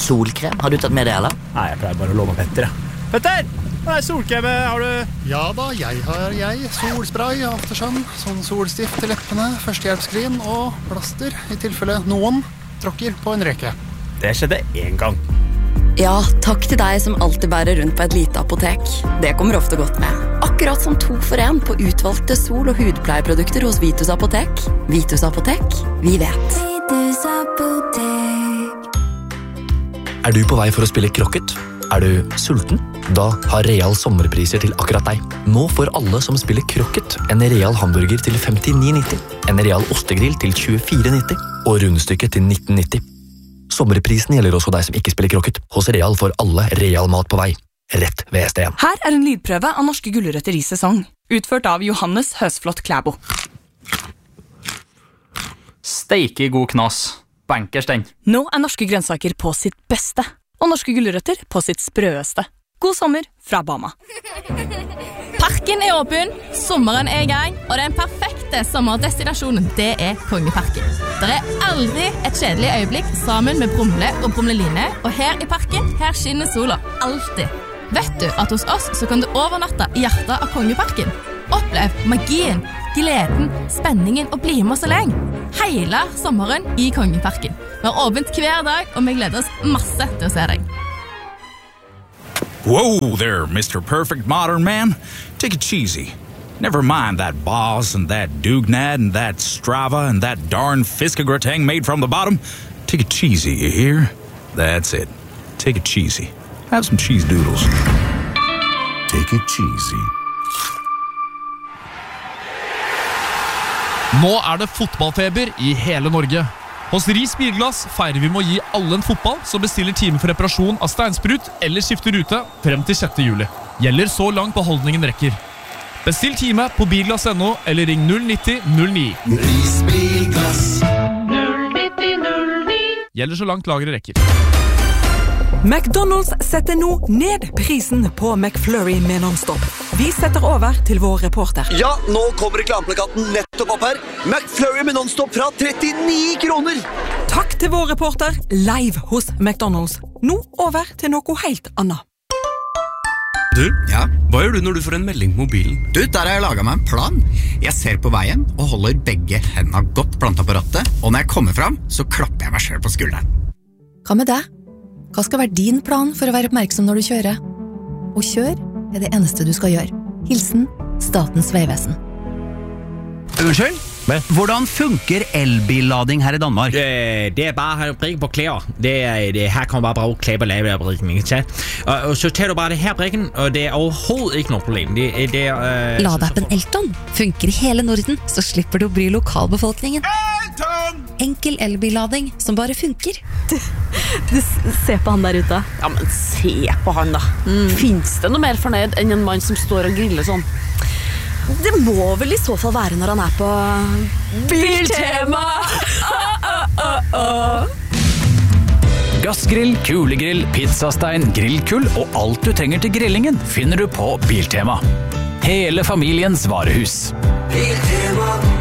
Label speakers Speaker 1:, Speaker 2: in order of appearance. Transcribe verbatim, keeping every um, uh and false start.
Speaker 1: solkrem, har du tatt med det, eller?
Speaker 2: Nei, jeg pleier bare å låne Petter, ja. Petter, hva er solkrem, har du?
Speaker 3: Ja da, jeg har jeg. Solspray, aftersun, sånn solstift til leppene, førstehjelpskrin og plaster, i tilfelle noen tråkker på en reke.
Speaker 2: Det skjedde en gang.
Speaker 4: Ja, takk til deg som alltid bærer rundt på et lite apotek. Det kommer ofte godt med. Akkurat som to for en på utvalgte sol- og hudpleieprodukter hos Vitus Apotek. Vitus Apotek, vi vet. Vitus Apotek.
Speaker 5: Er du på vei for å spille krokket? Er du sulten? Da har Real sommerpriser til akkurat deg. Nå får alle som spiller krokket en Real hamburger til femtini nitti, en Real ostegrill til tjuefire nitti og rundstykket til nitten nitti. Sommerprisen gjelder også deg som ikke spiller krokket. Hos Real får alle Real mat på vei. Rett ved S D en.
Speaker 6: Her er en lydprøve av norske gulrøtter i sesong. Utført av Johannes Høsflott Klæbo.
Speaker 7: Steike god knas. Bankers den.
Speaker 6: Nå er norske grønnsaker på sitt beste. Og norske gulrøtter på sitt sprøeste. God sommer fra Bama.
Speaker 8: Parken er åpen, sommeren er i gang, og den perfekte sommerdestinasjonen, det er Kongeparken. Det er aldri et kjedelig øyeblikk sammen med Brumle og Brumleline, og her i parken, her skinner sola alltid. Vet du at hos oss så kan du overnatte i hjertet av Kongeparken? Opplev magien, gleden, spenningen og bli med oss så lenge. Hele sommeren i Kongeparken. Vi har åpent hver dag, og vi gleder oss masse til å se deg.
Speaker 9: Whoa there, Mister Perfect Modern Man. Take it cheesy. Never mind that Boss and that Dugnad and that Strava and that darn Fiskegrateng made from the bottom. Take it cheesy, you hear? That's it. Take it cheesy. Have some cheese doodles. Take it cheesy.
Speaker 10: Nå er det fotballfeber i hele Norge. Hos Ris Bilglass feirer vi med å gi alle en fotball som bestiller time for reparasjon av steinsprut eller skifter rute frem til sjette juli. Gjelder så langt beholdningen rekker. Bestill time på bilglass punktum no eller ring null nitti null ni.
Speaker 11: Ris Bilglass.
Speaker 10: null nitti null ni. Gjelder så langt lageret rekker.
Speaker 12: McDonald's setter nå ned prisen på McFlurry med non-stop. Vi setter over til vår reporter.
Speaker 13: Ja, nå kommer reklameplakaten nettopp opp her. McFlurry med non-stop fra trettini kroner.
Speaker 12: Takk til vår reporter live hos McDonald's. Nå over til noe helt annet.
Speaker 14: Du, ja, hva gjør du når du får en melding på mobilen?
Speaker 15: Du, der har jeg laget meg en plan. Jeg ser på veien og holder begge hendene godt plantet på rattet, og når jeg kommer frem, så klapper jeg meg selv på skulderen.
Speaker 16: Hva med deg? Hva skal være din plan for å være oppmerksom når du kjører? Og kjør er det eneste du skal gjøre. Hilsen Statens Vegvesen.
Speaker 15: Unnskyld? Hvordan funker elbillading her i Danmark?
Speaker 17: Det, det er bare å prikke på klær. Det, det, her kan man bare bruke klær på lavebrikken. Og, og så tar du bare det her brikken, og det er overhovedet ikke noe problem. Det, det, uh,
Speaker 16: Ladeappen Elton funker i hele Norden, så slipper du å bry lokalbefolkningen.
Speaker 11: Elton!
Speaker 16: Enkel elbillading som bare funker.
Speaker 18: Du, du ser på han der ute.
Speaker 19: Ja, men se på han da. Mm. Finns det noe mer fornøyd enn en mann som står og griller sånn?
Speaker 18: Det må vel i så fall være når han er på Biltema!
Speaker 20: Gassgrill, kulegrill, pizzastein, grillkull og alt du trenger til grillingen finner du på Biltema. Hele familiens varehus.
Speaker 11: Biltema.